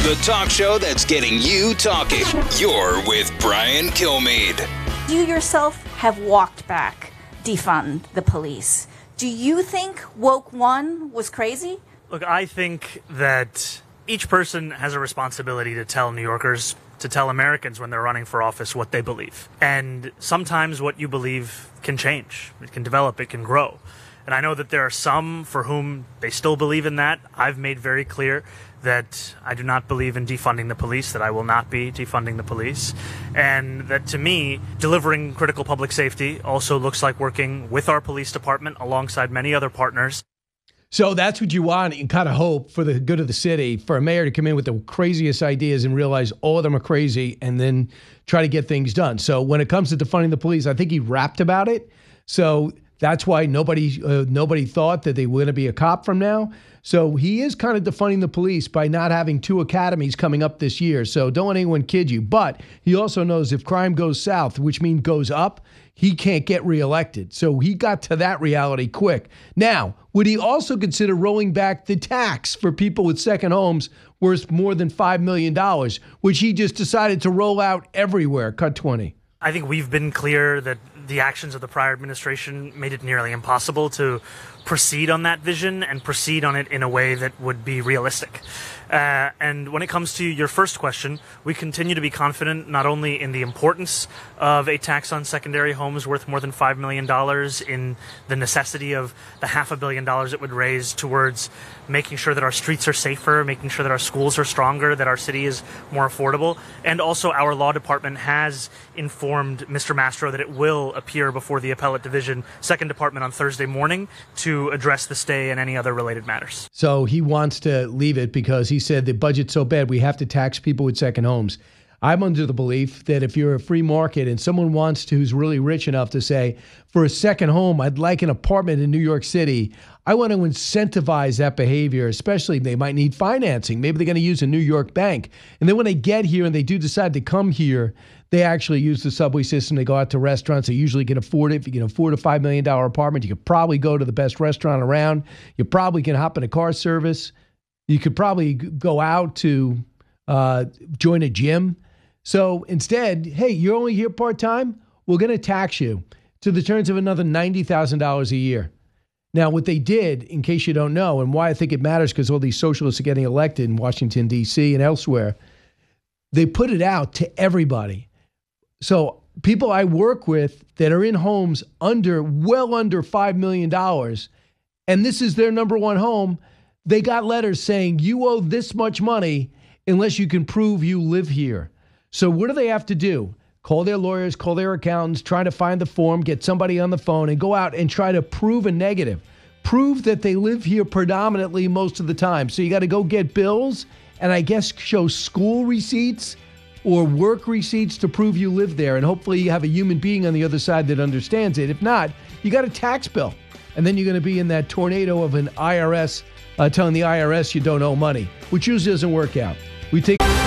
The talk show that's getting you talking. You're with Brian Kilmeade. You yourself have walked back, defund the police. Do you think Woke One was crazy? Look, I think that each person has a responsibility to tell New Yorkers, to tell Americans when they're running for office what they believe. And sometimes what you believe can change. It can develop, it can grow. And I know that there are some for whom they still believe in that. I've made very clear that I do not believe in defunding the police, that I will not be defunding the police, and that to me, delivering critical public safety also looks like working with our police department alongside many other partners. So that's what you want and kind of hope for the good of the city, for a mayor to come in with the craziest ideas and realize all of them are crazy and then try to get things done. So when it comes to defunding the police, I think he rapped about it. So that's why nobody thought that they were going to be a cop from now. So he is kind of defunding the police by not having 2 academies coming up this year. So don't let anyone kid you. But he also knows if crime goes south, which means goes up, he can't get reelected. So he got to that reality quick. Now, would he also consider rolling back the tax for people with second homes worth more than $5 million, which he just decided to roll out everywhere, cut 20? I think we've been clear that the actions of the prior administration made it nearly impossible to proceed on that vision and proceed on it in a way that would be realistic. And when it comes to your first question, we continue to be confident not only in the importance of a tax on secondary homes worth more than $5 million, in the necessity of the $500 million it would raise towards making sure that our streets are safer, making sure that our schools are stronger, that our city is more affordable. And also our law department has informed Mr. Mastro that it will appear before the Appellate Division, Second Department, on Thursday morning to address the stay and any other related matters. So he wants to leave it because he said the budget's so bad we have to tax people with second homes. I'm under the belief that if you're a free market and someone wants to, who's really rich enough to say, for a second home, I'd like an apartment in New York City, I want to incentivize that behavior, especially if they might need financing. Maybe they're going to use a New York bank. And then when they get here and they do decide to come here, they actually use the subway system. They go out to restaurants. They usually can afford it. If you can afford a $5 million apartment, you could probably go to the best restaurant around. You probably can hop in a car service. You could probably go out to join a gym. So instead, hey, you're only here part-time? We're going to tax you to the turns of another $90,000 a year. Now, what they did, in case you don't know, and why I think it matters because all these socialists are getting elected in Washington, D.C. and elsewhere, they put it out to everybody. So people I work with that are in homes well under $5 million, and this is their number one home, they got letters saying, you owe this much money unless you can prove you live here. So what do they have to do? Call their lawyers, call their accountants, try to find the form, get somebody on the phone, and go out and try to prove a negative. Prove that they live here predominantly most of the time. So you got to go get bills and I guess show school receipts or work receipts to prove you live there. And hopefully you have a human being on the other side that understands it. If not, you got a tax bill. And then you're going to be in that tornado of an IRS telling the IRS you don't owe money, which usually doesn't work out. We take